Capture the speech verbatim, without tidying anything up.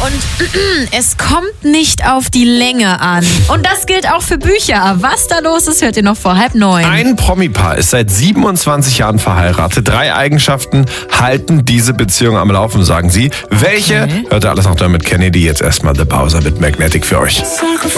und es kommt nicht auf die Länge an. Und das gilt auch für Bücher. Was da los ist, hört ihr noch vor halb neun. Ein Promi-Paar ist seit siebenundzwanzig Jahren verheiratet. Drei Eigenschaften halten diese Beziehung am Laufen, sagen sie. Welche? Okay. Hört ihr alles noch damit Kennedy. Jetzt erstmal The Bowser mit Magnetic für euch.